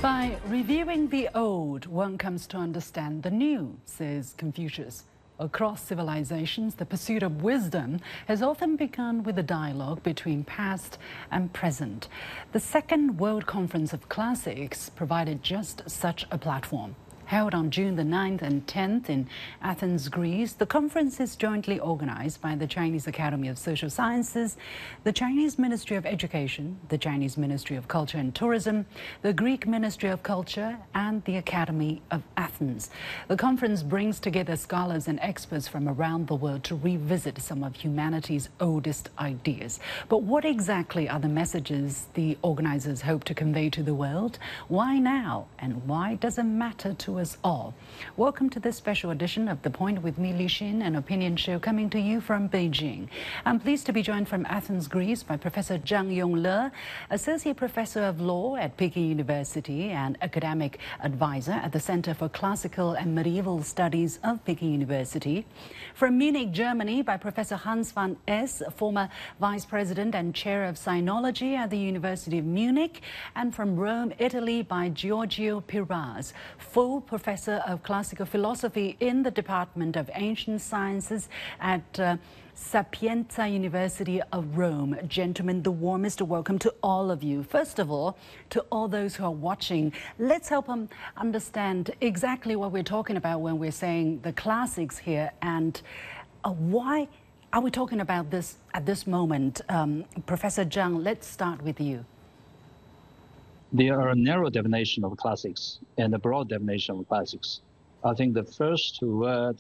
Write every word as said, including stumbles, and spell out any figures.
By reviewing the old, one comes to understand the new, says Confucius. Across civilizations, the pursuit of wisdom has often begun with a dialogue between past and present. The Second World Conference of Classics provided just such a platform. Held on June the ninth and tenth in Athens, Greece, the conference is jointly organized by the Chinese Academy of Social Sciences, the Chinese Ministry of Education, the Chinese Ministry of Culture and Tourism, the Greek Ministry of Culture, and the Academy of Athens. The conference brings together scholars and experts from around the world to revisit some of humanity's oldest ideas. But what exactly are the messages the organizers hope to convey to the world? Why now? And why does it matter to us all? Welcome to this special edition of The Point with me, Li Xin, an opinion show coming to you from Beijing. I'm pleased to be joined from Athens, Greece by Professor Zhang Yongle, Associate Professor of Law at Peking University and Academic Advisor at the Center for Classical and Medieval Studies of Peking University. From Munich, Germany by Professor Hans van Es, former Vice President and Chair of Sinology at the University of Munich. And from Rome, Italy by Giorgio Piras, full Professor of Classical Philosophy in the Department of Ancient Sciences at uh, Sapienza University of Rome. Gentlemen, the warmest welcome to all of you. First of all, to all those who are watching, let's help them understand exactly what we're talking about when we're saying the classics here, and uh, why are we talking about this at this moment? Um, Professor Zhang, let's start with you. There are a narrow definition of classics and a broad definition of classics. I think the first word